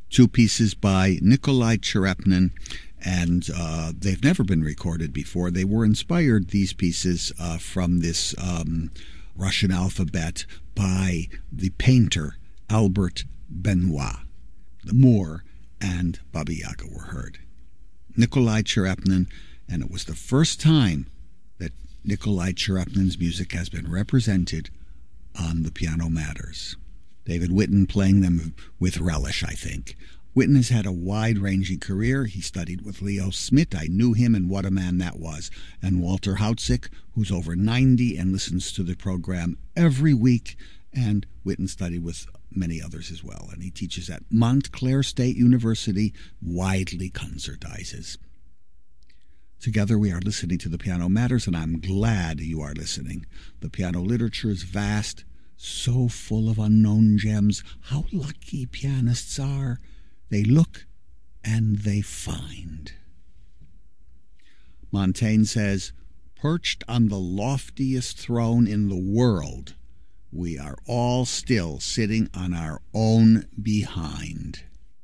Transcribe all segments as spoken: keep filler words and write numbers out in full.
two pieces by Nikolai Cherepnin, and uh, they've never been recorded before. They were inspired, these pieces, uh, from this um, Russian alphabet by the painter Albert Benoit. The Moor and Baba Yaga were heard. Nikolai Cherepnin, and it was the first time that Nikolai Cherepnin's music has been represented on the Piano Matters. David Witten playing them with relish, I think. Witten has had a wide-ranging career. He studied with Leo Smit. I knew him, and what a man that was. And Walter Hautzik, who's over ninety and listens to the program every week. And Witten studied with many others as well. And he teaches at Montclair State University, widely concertizes. Together we are listening to The Piano Matters, and I'm glad you are listening. The piano literature is vast, so full of unknown gems. How lucky pianists are. They look and they find. Montaigne says, perched on the loftiest throne in the world, we are all still sitting on our own behind.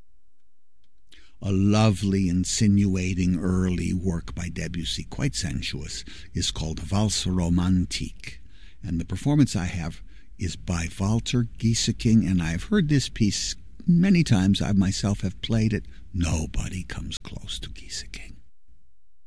A lovely, insinuating early work by Debussy, quite sensuous, is called Valse Romantique. And the performance I have is by Walter Gieseking, and I've heard this piece many times. I myself have played it. Nobody comes close to Gieseking.